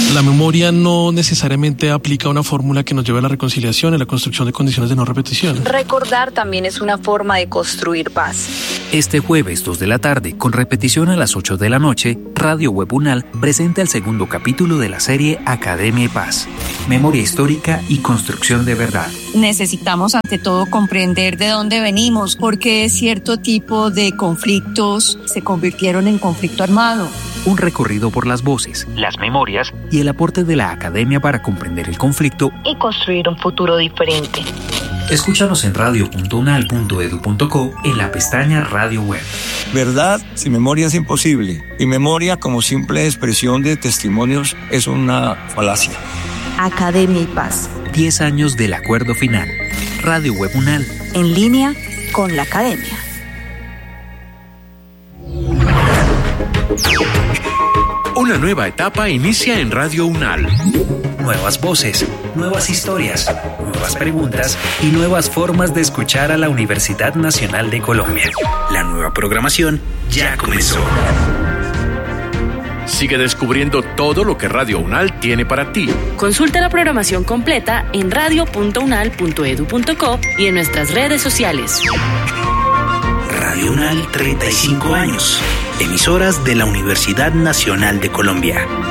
La memoria no necesariamente aplica una fórmula que nos lleve a la reconciliación y a la construcción de condiciones de no repetición. Recordar también es una forma de construir paz. Este jueves 2 de la tarde, con repetición a las 8 de la noche, Radio Web UNAL presenta el segundo capítulo de la serie Academia y Paz. Memoria histórica y construcción de verdad. Necesitamos ante todo comprender de dónde venimos, por qué cierto tipo de conflictos se convirtieron en conflicto armado. Un recorrido por las voces, las memorias y el aporte de la academia para comprender el conflicto y construir un futuro diferente. Escúchanos en radio.unal.edu.co en la pestaña Radio Web. Verdad sin memoria es imposible, y memoria como simple expresión de testimonios es una falacia. Academia y Paz. 10 años del acuerdo final. Radio Web UNAL. En línea con la academia. Una nueva etapa inicia en Radio UNAL. Nuevas voces, nuevas historias, nuevas preguntas y nuevas formas de escuchar a la Universidad Nacional de Colombia. La nueva programación ya comenzó. Sigue descubriendo todo lo que Radio UNAL tiene para ti. Consulta la programación completa en radio.unal.edu.co y en nuestras redes sociales. Radio UNAL, 35 años. Emisoras de la Universidad Nacional de Colombia.